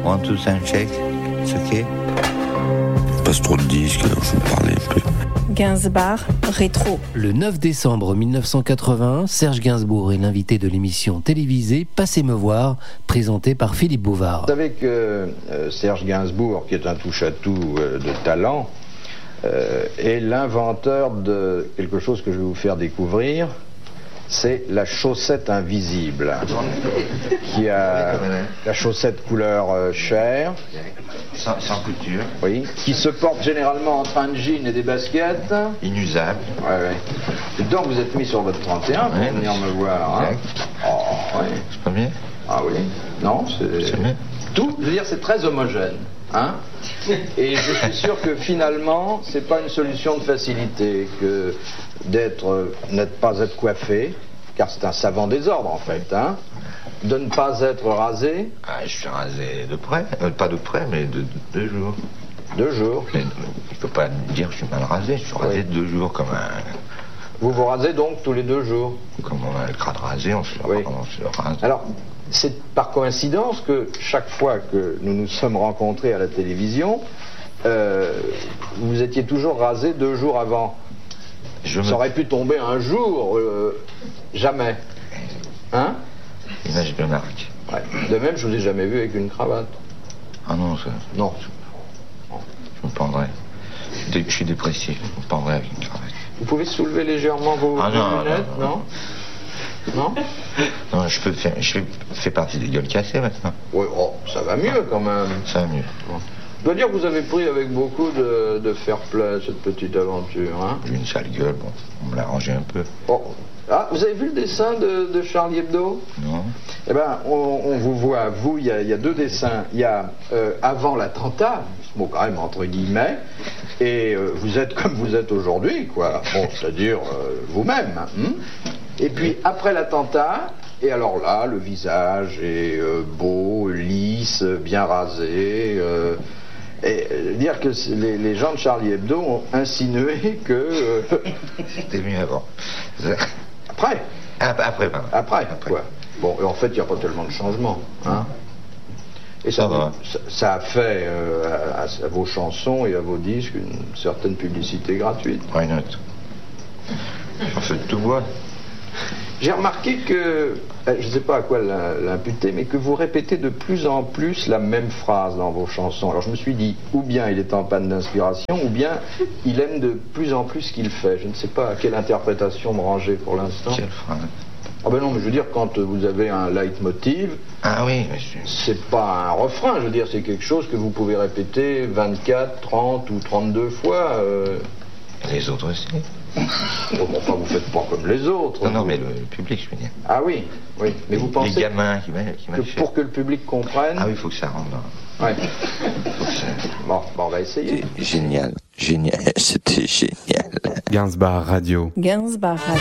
One, two, sound check. It's okay. Passe trop de disques, je vous parlais un peu. Gainsbourg rétro. Le 9 décembre 1981, Serge Gainsbourg est l'invité de l'émission télévisée Passez me voir, présentée par Philippe Bouvard. Vous savez que Serge Gainsbourg, qui est un touche-à-tout de talent, est l'inventeur de quelque chose que je vais vous faire découvrir. C'est la chaussette invisible, qui a la chaussette couleur chair, Sans couture. oui, qui se porte généralement entre un jean et des baskets. Inusable. Ouais. Et donc vous êtes mis sur votre 31 pour venir me voir. Hein. Oh, ouais. C'est pas bien? Ah oui. Non, c'est bien. Tout, je veux dire, c'est très homogène. Hein. Et je suis sûr que finalement, c'est pas une solution de facilité que ne pas être coiffé, car c'est un savant désordre en fait, hein, de ne pas être rasé. Ah, je suis rasé de près, pas de près, mais de 2 jours. 2 jours. Mais il faut pas dire que je suis mal rasé, je suis rasé de 2 jours comme un... Vous vous rasez donc tous les 2 jours. Comme on a le crâne rasé, on se le rase. Alors, c'est par coïncidence que chaque fois que nous nous sommes rencontrés à la télévision, vous étiez toujours rasé 2 jours avant. Ça aurait pu tomber un jour, jamais. Hein? Image de marque. Ouais. De même, je vous ai jamais vu avec une cravate. Ah non, ça... Non. Je me pendrai. Je suis dépressif, je me pendrai avec une cravate. Vous pouvez soulever légèrement vos lunettes, non? Non? Non, je fais partie des gueules cassées maintenant. Oui, oh, ça va mieux quand même. Ça va mieux. Bon. Je dois dire que vous avez pris avec beaucoup de fair play cette petite aventure. Hein? J'ai une sale gueule, bon, on me l'a rangé un peu. Oh. Ah, vous avez vu le dessin de Charlie Hebdo? Non. Eh bien, on vous voit, vous, il y a 2 dessins. Il y a avant l'attentat, ce mot quand même entre guillemets, et vous êtes comme vous êtes aujourd'hui, quoi. Bon, c'est-à-dire vous-même. Hein? Et puis après l'attentat, et alors là, le visage est beau, lisse, bien rasé. Et dire que les gens de Charlie Hebdo ont insinué que... C'était mieux avant. Après. Après, quoi. Bon, en fait, il n'y a pas tellement de changement. Hein. Et ça a fait à vos chansons et à vos disques une certaine publicité gratuite. Why not? En fait, tout bois. J'ai remarqué que, je ne sais pas à quoi l'imputer, mais que vous répétez de plus en plus la même phrase dans vos chansons. Alors je me suis dit, ou bien il est en panne d'inspiration, ou bien il aime de plus en plus ce qu'il fait. Je ne sais pas à quelle interprétation me ranger pour l'instant. Quelle phrase? Ah ben non, mais je veux dire, quand vous avez un leitmotiv, ah oui, monsieur. C'est pas un refrain, je veux dire, c'est quelque chose que vous pouvez répéter 24, 30 ou 32 fois. Les autres aussi. Bon, enfin, vous faites pas comme les autres. Non, mais le public, je veux dire. Ah oui, oui. Mais vous pensez les gamins qui que pour que le public comprenne... Ah oui, il faut que ça rentre dans... Ouais. Bon, on va essayer. Génial, c'était génial. Gainsbourg Radio. Gainsbourg Radio.